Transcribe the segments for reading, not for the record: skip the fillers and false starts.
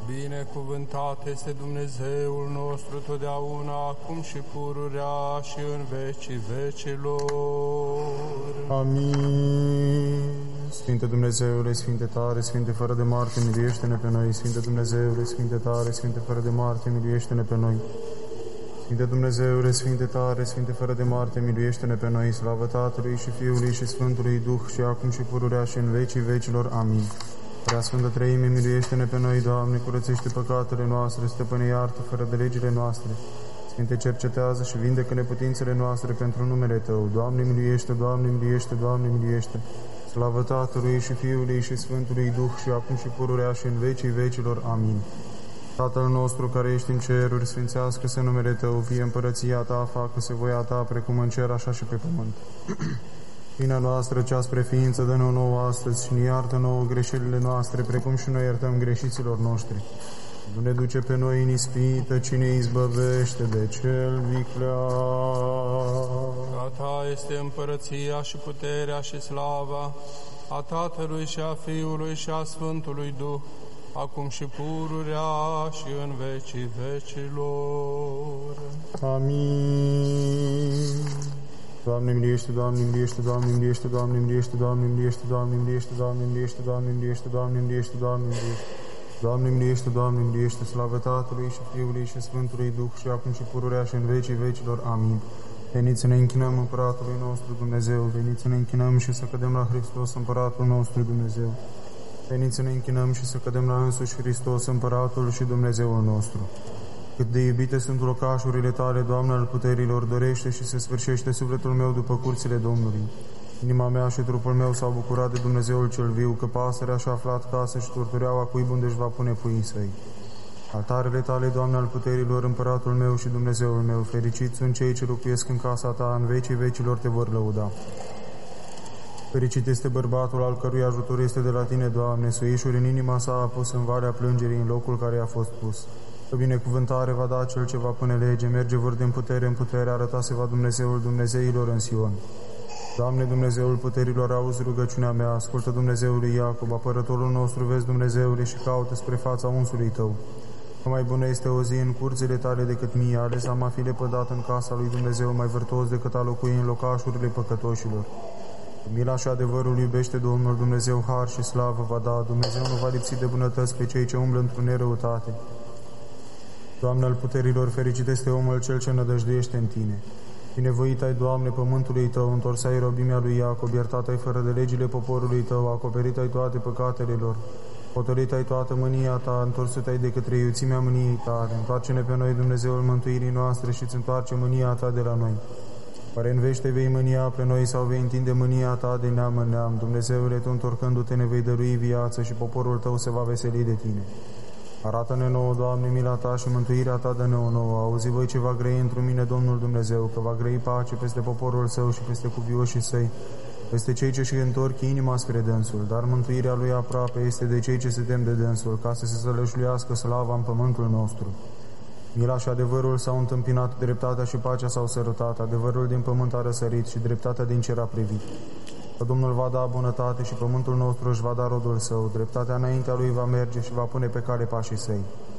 Binecuvântat este Dumnezeul nostru totdeauna, acum și pururea și în vecii vecilor. Amin. Sfinte Dumnezeule, Sfinte tare, Sfinte fără de moarte, miluiește-ne pe noi. Sfinte Dumnezeule, Sfinte tare, Sfinte fără de moarte, miluiește-ne pe noi. Sfinte Dumnezeule, Sfinte tare, Sfinte fără de moarte, miluiește-ne pe noi. Slavă Tatălui și Fiului și Sfântului Duh, și acum și pururea și în vecii vecilor. Amin. Prea Sfântă Treime, miluiește-ne pe noi, Doamne, curățește păcatele noastre, Stăpâne, iartă fără de legile noastre. Sfinte, cercetează și vindecă neputințele noastre pentru numele Tău. Doamne, miluiește, Doamne, miluiește, Doamne, miluiește. Slavă Tatălui și Fiului și Sfântului Duh, și acum și pururea și în vecii vecilor. Amin. Tatăl nostru care ești în ceruri, sfințească-se numele Tău, fie împărăția Ta, facă-se voia Ta, precum în cer, așa și pe pământ. Pâinea noastră, cea spre ființă, dă-ne-o nouă astăzi și ne iartă nouă greșelile noastre, precum și noi iertăm greșiților noștri. Nu ne duce pe noi în ispită, ci ne izbăvește de cel viclean. A Ta este împărăția și puterea și slava, a Tatălui și a Fiului și a Sfântului Duh, acum și pururea și în vecii vecilor. Amin. Doamne, miluiește, Doamne, miluiește, Doamne, miluiește, Doamne, miluiește, Doamne, miluiește, Doamne, miluiește, Doamne, miluiește, Doamne, miluiește, Doamne, miluiește, Doamne, miluiește. Doamne, miluiește, Doamne, miluiește, slavă Tatălui și Fiului și Sfântului Duh, și acum și pururea și în vecii vecilor. Amin. Veniți să ne închinăm Împăratului nostru Dumnezeu, veniți să ne închinăm și să cădem la Hristos, Împăratul nostru Dumnezeu. Veniți să ne închinăm și să cădem la însuși Hristos, Împăratul și Dumnezeul nostru. Cât de iubite sunt locașurile Tale, Doamne al puterilor, dorește și se sfârșește sufletul meu după curțile Domnului. Inima mea și trupul meu s-au bucurat de Dumnezeul cel viu, că pasărea și-a aflat casă și turtureaua cuib unde își va pune puii săi. Altarele Tale, Doamne al puterilor, Împăratul meu și Dumnezeul meu, fericiți sunt cei ce locuiesc în casa Ta, în vecii vecilor Te vor lăuda. Fericit este bărbatul al cărui ajutor este de la Tine, Doamne, suișuri în inima sa a pus în valea plângerii, în locul care a fost pus. Că binecuvântare va da cel ce va pune lege, merge vor din putere în putere, arăta se va Dumnezeul Dumnezeilor în Sion. Doamne, Dumnezeul puterilor, auzi rugăciunea mea, ascultă Dumnezeului Iacob, apărătorul nostru, vezi Dumnezeule și caută spre fața unsului Tău. Că mai bună este o zi în curțile Tale decât mie, ales am a fi lepădat în casa lui Dumnezeu, mai vârtos decât a locui în locașurile păcătoșilor. Mila și adevărul iubește Domnul Dumnezeu, har și slavă va da, Dumnezeu nu va lipsi de bunătăți pe cei ce umblă într-o nerăutate. Doamne al puterilor, fericit este omul cel ce nădăjduiește în Tine. Binevoit ai, Doamne, pământului Tău, întors ai robimea lui Iacob, iertat ai fără de legile poporului Tău, acoperit ai toate păcatele lor, potolit ai toată mânia Ta, întors ai de către iuțimea mâniei Tale. Întoarce-ne pe noi, Dumnezeul mântuirii noastre, și îți întoarce mânia Ta de la noi. Oare în vește vei mânia pe noi sau vei întinde mânia Ta de neam în neam? Dumnezeule, Tu întorcându-te ne vei dărui viață și poporul Tău se va veseli de Tine. Arată-ne nouă, Doamne, mila Ta și mântuirea Ta dă-ne-o nouă. Auzi voi ce va grăi într-un mine Domnul Dumnezeu, că va grăi pace peste poporul Său și peste cuvioșii Săi, peste cei ce și întorc inima spre dânsul. Dar mântuirea Lui aproape este de cei ce se tem de dânsul, ca să se sălășluiască slava în pământul nostru. Mila și adevărul s-au întâmpinat, dreptatea și pacea s-au sărutat, adevărul din pământ a răsărit și dreptatea din cer a privit. Că Domnul va da bunătate și pământul nostru își va da rodul său, dreptatea înaintea Lui va merge și va pune pe cale pașii Săi.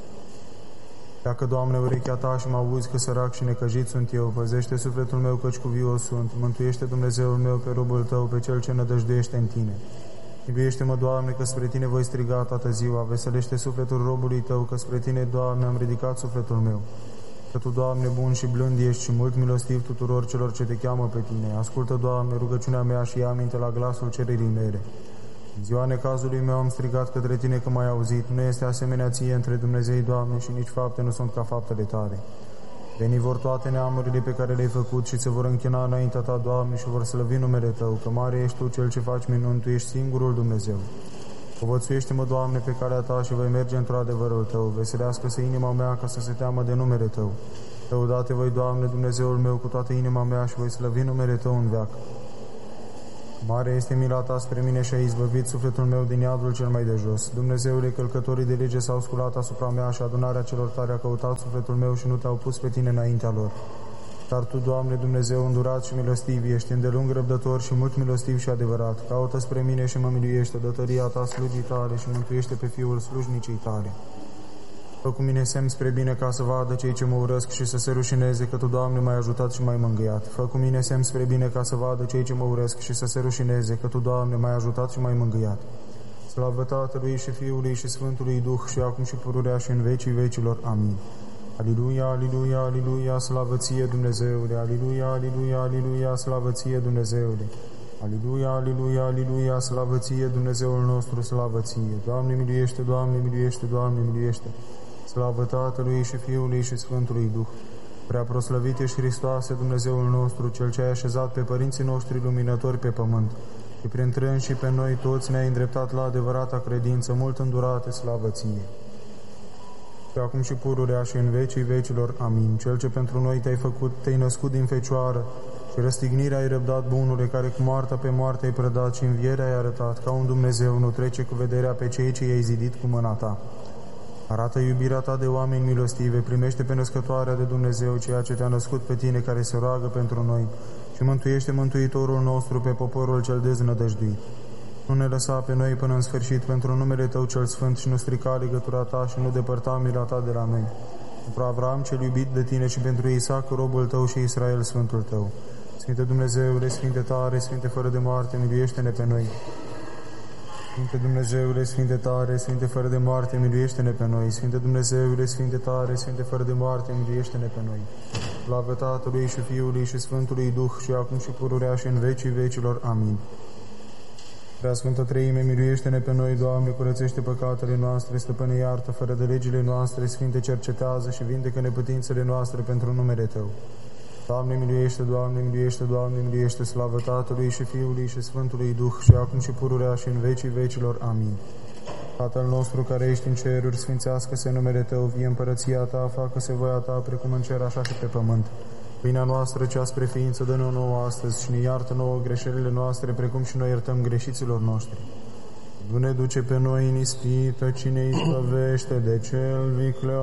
Dacă, Doamne, urechea Ta și mă auzi că sărac și necăjit sunt eu, păzește sufletul meu căci cuvios sunt, mântuiește Dumnezeul meu pe robul Tău, pe cel ce nădăjduiește în Tine. Iubește-mă, Doamne, că spre Tine voi striga toată ziua, veselește sufletul robului Tău, că spre Tine, Doamne, am ridicat sufletul meu. Că Tu, Doamne, bun și blând ești și mult milostiv tuturor celor ce Te cheamă pe Tine. Ascultă, Doamne, rugăciunea mea și ia aminte la glasul cererii mele. În ziua necazului meu am strigat către Tine că m-ai auzit. Nu este asemenea Ție între Dumnezei, Doamne, și nici fapte nu sunt ca faptele Tale. Veni vor toate neamurile pe care le-ai făcut și se vor închina înaintea Ta, Doamne, și vor slăvi numele Tău, că mare ești Tu, Cel ce faci minuni, Tu ești singurul Dumnezeu. Povățuiește-mă, Doamne, pe calea Ta și voi merge într-o adevărul Tău. Veselească-se inima mea ca să se teamă de numele Tău. Lăudate voi, Doamne, Dumnezeul meu, cu toată inima mea și voi slăvi numele Tău în veac. Mare este mila Ta spre mine și ai izbăvit sufletul meu din iadul cel mai de jos. Dumnezeule, călcătorii de lege s-au sculat asupra mea și adunarea celor tare a căutat sufletul meu și nu Te-au pus pe Tine înaintea lor. Dar Tu, Doamne, Dumnezeu îndurat și milostiv, ești îndelung răbdător și mult milostiv și adevărat. Caută spre mine și mă miluiește, dă tăria Ta slujii Tale și mântuiește pe Fiul slujnicii Tale. Fă cu mine semn spre bine ca să vadă cei ce mă urăsc și să se rușineze că Tu, Doamne, m-ai ajutat și m-ai mângâiat. Fă cu mine semn spre bine ca să vadă cei ce mă urăsc și să se rușineze că Tu, Doamne, m-ai ajutat și m-ai mângâiat. Slavă Tatălui și Fiului și Sfântului Duh și acum și pururea și în vecii vecilor. Amin. Aliluia, aliluia, aliluia, slavă Ție, Dumnezeule! Aliluia, aliluia, aliluia, slavă Ție, Dumnezeule! Aliluia, aliluia, aliluia, slavă Ție, Dumnezeul nostru, slavă Ție! Doamne miluiește, Doamne miluiește, Doamne miluiește! Slavă Tatălui și Fiului și Sfântului Duh! Prea proslăvit ești, Hristoase, Dumnezeul nostru, Cel ce ai așezat pe părinții noștri luminători pe pământ, și prin trâns și pe noi toți ne-ai îndreptat la adevărata credință, mult îndurate, slavă Ție! Și acum și pururea și în vecii vecilor. Amin. Cel ce pentru noi te-ai născut din Fecioară și răstignirea ai răbdat, bunule, care cu moartea pe moarte ai prădat și învierea ai arătat, ca un Dumnezeu nu trece cu vederea pe cei ce i-ai zidit cu mâna Ta. Arată iubirea Ta de oameni milostive, primește pe născătoarea de Dumnezeu, ceea ce Te-a născut pe Tine, care se roagă pentru noi, și mântuiește Mântuitorul nostru pe poporul cel deznădăjduit. Nu ne lăsa pe noi până în sfârșit, pentru numele Tău cel sfânt, și nu strica legătura Ta și nu depărta mila Ta de la noi. Pentru Avram cel iubit de Tine și pentru Isaac, robul Tău, și Israel, Sfântul Tău. Sfinte Dumnezeule, Sfinte tare, Sfinte fără de moarte, miluiește-ne pe noi. Sfinte Dumnezeule, Sfinte tare, Sfinte fără de moarte, miluiește-ne pe noi. Sfinte Dumnezeule, Sfinte tare, Sfinte fără de moarte, miluiește-ne pe noi. Slavă Tatălui și Fiului și Sfântului Duh și acum și pururea și în vecii vecilor. Amin. Prea Sfântă Treime, miluiește-ne pe noi, Doamne, curățește păcatele noastre, Stăpâne, iartă fără de legile noastre, Sfinte, cercetează și vindecă neputințele noastre pentru numele Tău. Doamne, miluiește, Doamne, miluiește, Doamne, miluiește, slavă Tatălui și Fiului și Sfântului Duh și acum și pururea și în vecii vecilor. Amin. Tatăl nostru care ești în ceruri, sfințească-se numele Tău, vie împărăția Ta, facă-se voia Ta, precum în cer, așa și pe pământ. Pâinea noastră, cea spre ființă, dă-ne-o nouă astăzi și ne iartă nouă greșelile noastre, precum și noi iertăm greșiților noștri. Nu ne duce pe noi în ispită, ci ne izbăvește de cel viclean.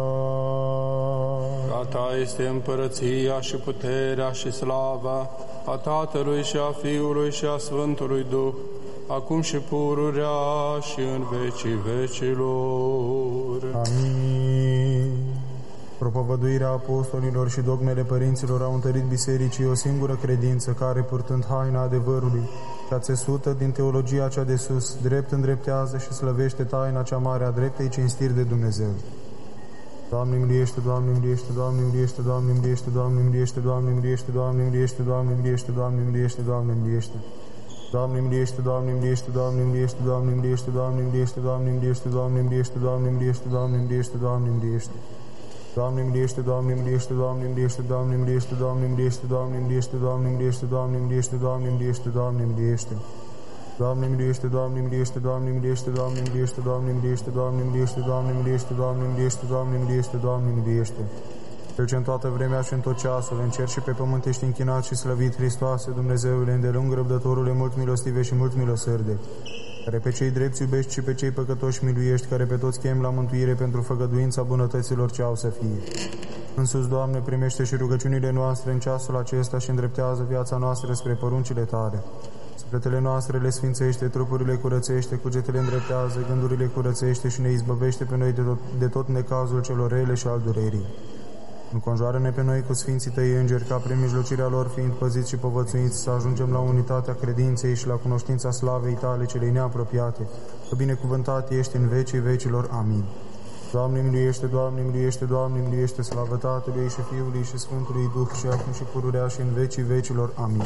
A Ta este împărăția și puterea și slava a Tatălui și a Fiului și a Sfântului Duh, acum și pururea și în vecii vecilor. Amin. Propovăduirea apostolilor și dogmele părinților au întărit bisericii o singură credință, care, purtând haina adevărului, cea țesută din teologia cea de sus, drept îndreptează și slăvește taina cea mare a dreptei cinstiri de Dumnezeu. Doamne miliește, Doamne miliește, Doamne miliește, Doamne miliește, Doamne miliește, Doamne miliește, Doamne miliește, Doamne miliește, Doamne miliește, Doamne miliește. Doamne miliește, Doamne miliește, Doamne miliește, Doamne miliește, Doamne miliește, Doamne miliește, Doamne miliește, Doamne miliește, Doamne miliește, Doamne miliește. Doamne miliește, Doamne miliește, Doamne miliește, Doamne miliește, Doamne miliește, Doamne miliește, Doamne miliește, Doamne miliește, Doamne miliește, Doamne miliește. Doamne miliește, Doamne miliește, Doamne miliește, Doamne miliește, Doamne miliește, Doamne miliește, Doamne miliește, Doamne miliește, Doamne miliește, Doamne miliește. Cel ce în toată vremea și în tot ceasul, în cer și pe pământ ești închinat și slăvit, Hristoase, Dumnezeule, îndelung răbdătorule, mult milostive și mult milosărde, care pe cei drepți iubești și pe cei păcătoși miluiești, care pe toți chem la mântuire pentru făgăduința bunătăților ce au să fie. Însuți, Doamne, primește și rugăciunile noastre în ceasul acesta și îndreptează viața noastră spre poruncile Tale. Sufletele noastre le sfințește, trupurile curățește, cugetele îndreptează, gândurile curățește și ne izbăvește pe noi de tot necazul celor rele și al durerii. Înconjoară-ne pe noi cu Sfinții Tăi îngeri, ca prin mijlocirea lor, fiind păziți și povățuiți, să ajungem la unitatea credinței și la cunoștința slavei Tale celei neapropiate, că binecuvântat ești în vecii vecilor. Amin. Doamne miluiește, Doamne miluiește, Doamne miluiește, slavă Tatălui și Fiului și Sfântului Duh și acum și pururea și în vecii vecilor. Amin.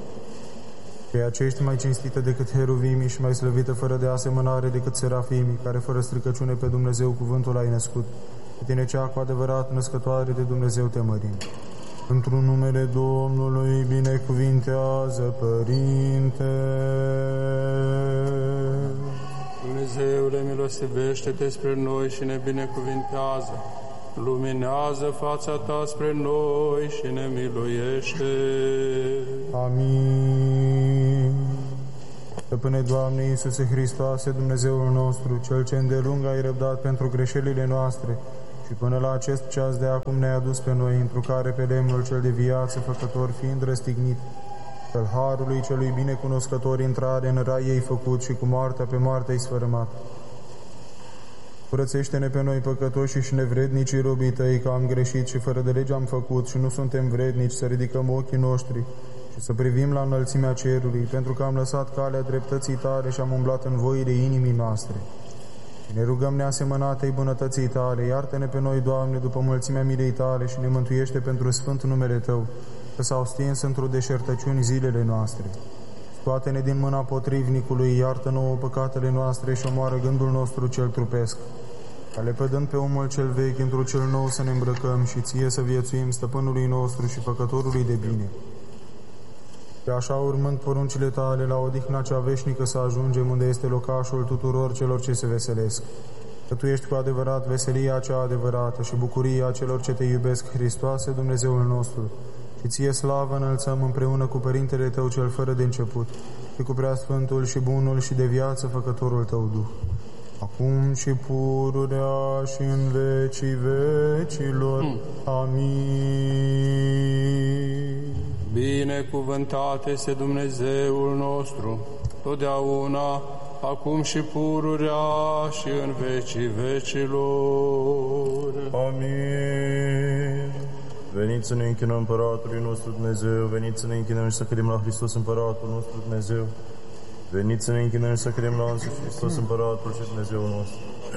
Ceea ce ești mai cinstită decât heruvimii și mai slăvită fără de asemănare decât serafimii, care fără stricăciune pe Dumnezeu cuvântul ai născut, pe Tine cea cu adevărat născătoare de Dumnezeu te mărim. Într-un numele Domnului binecuvintează, Părinte. Dumnezeule, milostivește-te spre noi și ne binecuvintează. Luminează fața Ta spre noi și ne miluiește. Amin. Stăpâne, Doamne Iisuse Hristoase, Dumnezeul nostru, Cel ce îndelung ai răbdat pentru greșelile noastre și până la acest ceas de acum ne-ai adus pe noi, întru care pe lemnul cel de viață făcător fiind răstignit, fel harului celui binecunoscător intrare în rai ei făcut și cu moartea pe moarte ai sfărâmat. Curățește-ne pe noi păcătoși și nevrednicii robii tăi, că am greșit și fără de lege am făcut și nu suntem vrednici să ridicăm ochii noștri și să privim la înălțimea cerului, pentru că am lăsat calea dreptății tale și am umblat în voile inimii noastre. Și ne rugăm neasemănatei bunătății tale, iartă-ne pe noi, Doamne, după mulțimea milei tale și ne mântuiește pentru sfântul numele Tău, că s-au stins într-o deșertăciuni zilele noastre. Scoate-ne din mâna potrivnicului, iartă nouă păcatele noastre și omoară gândul nostru cel trupesc. Ca lepădând pe omul cel vechi, într-un cel nou să ne îmbrăcăm și Ție să viețuim stăpânului nostru și făcătorului de bine. Și așa, urmând poruncile Tale, la odihna cea veșnică să ajungem, unde este locașul tuturor celor ce se veselesc. Că Tu ești cu adevărat veselia cea adevărată și bucuria celor ce Te iubesc, Hristoase, Dumnezeul nostru. Și Ție slavă înălțăm împreună cu Părintele Tău cel fără de început, și cu Preasfântul și Bunul și de viață Făcătorul Tău Duh, acum și pururea și în vecii vecilor. Amin. Binecuvântat este Dumnezeul nostru, totdeauna, acum și pururea și în vecii vecilor. Amin. Veniți să ne închinăm Împăratului nostru Dumnezeu, veniți să ne închinăm și să credem la Hristos Împăratul nostru Dumnezeu. Veniți să ne închinăm și să credem la însuși Hristos Împăratul și Dumnezeul nostru.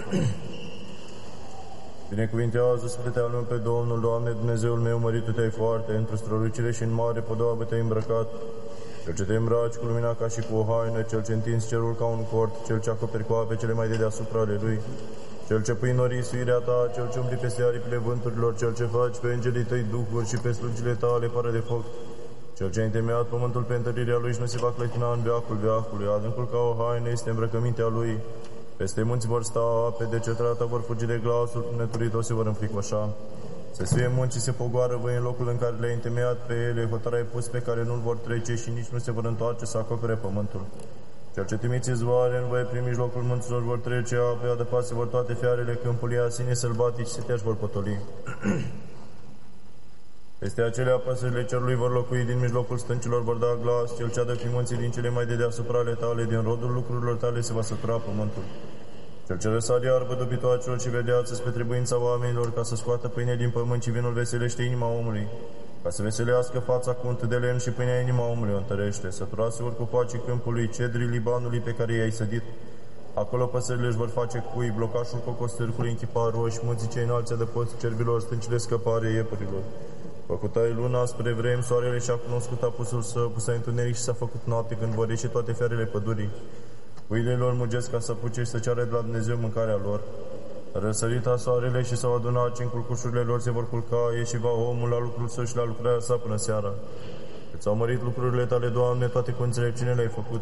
Binecuvintează suflete al meu pe Domnul, Doamne, Dumnezeul meu, măritul Te-ai foarte, într-o strălucire și în mare podoabă Te-ai îmbrăcat. Cel ce Te îmbraci cu lumina ca și cu o haină, Cel ce întinzi cerul ca un cort, Cel ce acoperi cu ape cele mai de deasupra ale Lui, Cel ce pui norii suirea Ta, Cel ce umpli peste aripile vânturilor, Cel ce faci pe îngerii Tăi duhuri și pe slugile Tale pară de foc, Cel ce a întemeiat pământul pe întărirea Lui și nu se va clătina în veacul veacului, adâncul ca o haină este îmbrăcămintea Lui. Peste munți vor sta ape, de cetrata vor fugi de glasul, tunetului tău se vor înfricoșa. Se suie munții, se pogoară voi în locul în care le-ai întemeiat pe ele, hotărâi pus pe care nu-l vor trece și nici nu se vor întoarce să acopere pământul. Cel ce trimiți izvoare în voi prin mijlocul munților vor trece ape, adăpase vor toate fiarele câmpului, asine sălbatici și teași vor potoli. Peste acelea păsările cerului vor locui, din mijlocul stâncilor vor da glas, Cel ce adă fi munții din cele mai de deasupra ale Tale, din rodul lucrurilor Tale se va sătura pământul. Cel ce lăsa iarbă dobitoacelor și vedeață spre trebuința oamenilor, ca să scoată pâine din pământ și vinul veselește inima omului, ca să veselească fața cu unt de lemn și pâinea inima omului o întărește. Săturase ori cu coacii câmpului, cedrii Libanului pe care i-ai sădit. Acolo păsările își vor face cui, blocașul cocostârcului în chipar roși, munții cei înalți adăpost cerbilor, stâncile scăpare iepurilor. Făcut ai luna spre vrem, soarele și-a cunoscut apusul său, pus ai întuneric și s-a făcut noapte, când vor ieși toate fiarele pădurii. Puile lor mugesc ca să apuce și să ceară de la Dumnezeu mâncarea lor. Răsărita soarele și s-au adunat și în culcușurile lor se vor culca, ieși va omul la lucrul său și la lucrarea sa până seara. Îți au mărit lucrurile Tale, Doamne, toate cu înțelepciune le-ai făcut.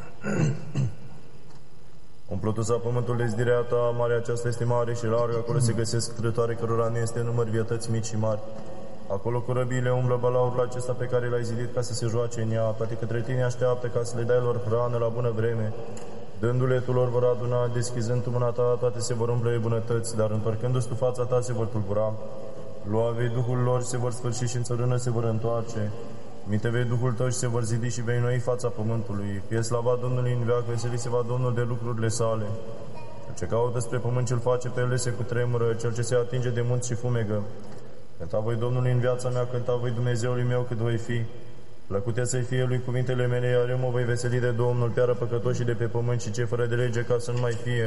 Umplutul sa pământul de zidirea Ta, marea aceasta este mare și largă, acolo se găsesc trătoare cărora nu este număr, vietăți mici și mari. Acolo corăbiile umblă balaurul acesta pe care l-ai zidit ca să se joace în ea, toate către Tine așteaptă ca să le dai lor hrană la bună vreme. Dându-le Tu lor vor aduna, deschizând Tu mâna Ta, toate se vor umple bunătăți, dar întorcându-ți Tu fața Ta se vor tulbura. Lua vei Duhul lor și se vor sfârși și în țărână se vor întoarce. Mite vei Duhul Tău și se vor zidi și vei noi fața pământului. Fie slava Domnului în veac, veseli se va Domnul de lucrurile Sale. Cel ce caută spre pământ ce-l face pe ele se cutremură, cel ce se atinge de munți și fumegă. Cânta voi Domnului în viața mea, cânta voi Dumnezeului meu cât voi fi. Plăcute să-i fie lui cuvintele mele, iar eu mă voi veseli de Domnul, piară păcătoșii de pe pământ și ce fără de lege ca să nu mai fie.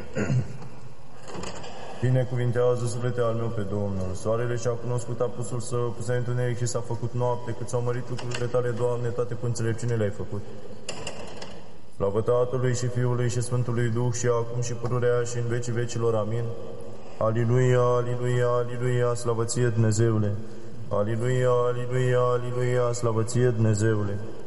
Binecuvintează suflete al meu pe Domnul. Soarele și-a cunoscut apusul său, pus-ai întuneric și s-a făcut noapte, cât s-au mărit lucrurile Tale, Doamne, toate cu înțelepciune le-ai făcut. Slavă Tatălui și Fiului și Sfântului Duh și acum și pururea și în vecii vecilor. Amin. Aliluia, aliluia, aliluia, slavă Ție, Dumnezeule! Aliluia, aliluia, aliluia, slavă Ție, Dumnezeule!